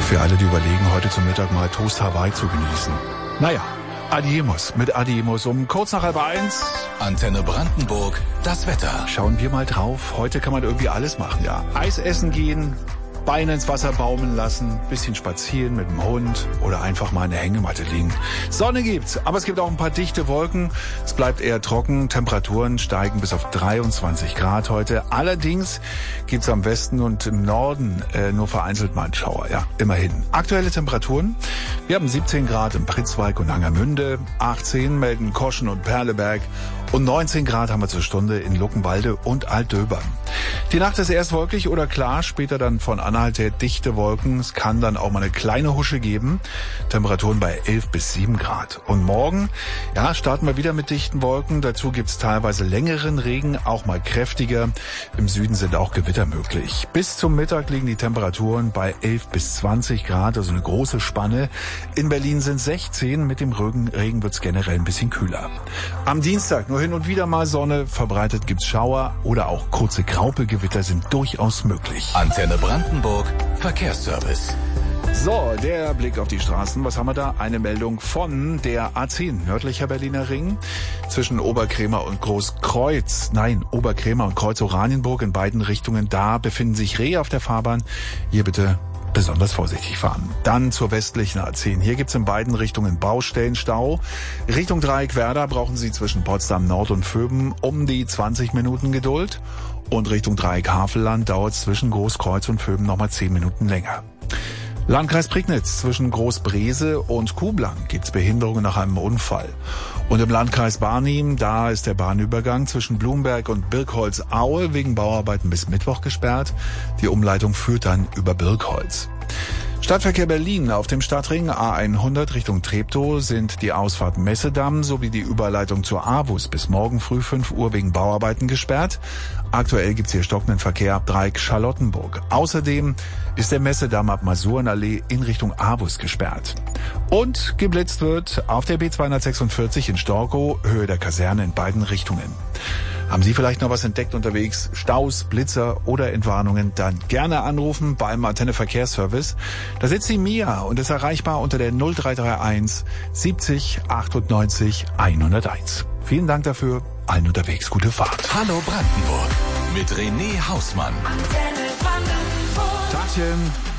Für alle, die überlegen, heute zum Mittag mal Toast Hawaii zu genießen. Naja, Adiemos mit Adiemos um kurz nach 12:30. Antenne Brandenburg, das Wetter. Schauen wir mal drauf. Heute kann man irgendwie alles machen, ja. Eis essen gehen, Beine ins Wasser baumeln lassen, bisschen spazieren mit dem Hund oder einfach mal in der Hängematte liegen. Sonne gibt's, aber es gibt auch ein paar dichte Wolken. Es bleibt eher trocken, Temperaturen steigen bis auf 23 Grad heute. Allerdings gibt's am Westen und im Norden nur vereinzelt mal einen Schauer, ja, immerhin. Aktuelle Temperaturen, wir haben 17 Grad in Pritzwalk und Angermünde, 18 melden Koschen und Perleberg und 19 Grad haben wir zur Stunde in Luckenwalde und Altdöbern. Die Nacht ist erst wolkig oder klar, später dann von Anhalt her dichte Wolken. Es kann dann auch mal eine kleine Husche geben. Temperaturen bei 11 bis 7 Grad. Und morgen, ja, starten wir wieder mit dichten Wolken. Dazu gibt's teilweise längeren Regen, auch mal kräftiger. Im Süden sind auch Gewitter möglich. Bis zum Mittag liegen die Temperaturen bei 11 bis 20 Grad, also eine große Spanne. In Berlin sind 16, mit dem Regen wird's generell ein bisschen kühler. Am Dienstag nur hin und wieder mal Sonne, verbreitet gibt's Schauer oder auch kurze Graupelgewitter sind durchaus möglich. Antenne Brandenburg, Verkehrsservice. So, der Blick auf die Straßen. Was haben wir da? Eine Meldung von der A10, nördlicher Berliner Ring, zwischen Oberkrämer und Großkreuz. Nein, Oberkrämer und Kreuz Oranienburg in beiden Richtungen. Da befinden sich Rehe auf der Fahrbahn. Hier bitte besonders vorsichtig fahren. Dann zur westlichen A10. Hier gibt's in beiden Richtungen Baustellenstau. Richtung Dreieckwerder brauchen Sie zwischen Potsdam Nord und Vöben um die 20 Minuten Geduld. Und Richtung Dreieck Havelland dauert es zwischen Großkreuz und Vöben nochmal 10 Minuten länger. Landkreis Prignitz, zwischen Großbrese und Kuhblang gibt's Behinderungen nach einem Unfall. Und im Landkreis Barnim, da ist der Bahnübergang zwischen Blumberg und Birkholz-Aue wegen Bauarbeiten bis Mittwoch gesperrt. Die Umleitung führt dann über Birkholz. Stadtverkehr Berlin. Auf dem Stadtring A100 Richtung Treptow sind die Ausfahrt Messedamm sowie die Überleitung zur AWUS bis morgen früh 5 Uhr wegen Bauarbeiten gesperrt. Aktuell gibt's hier stockenden Verkehr ab Dreieck Charlottenburg. Außerdem ist der Messedamm ab Masurenallee in Richtung AWUS gesperrt. Und geblitzt wird auf der B246 in Storkow, Höhe der Kaserne in beiden Richtungen. Haben Sie vielleicht noch was entdeckt unterwegs? Staus, Blitzer oder Entwarnungen? Dann gerne anrufen beim Antenne Verkehrsservice. Da sitzt die Mia und ist erreichbar unter der 0331 70 98 101. Vielen Dank dafür. Allen unterwegs gute Fahrt. Hallo Brandenburg mit René Hausmann. Tagchen.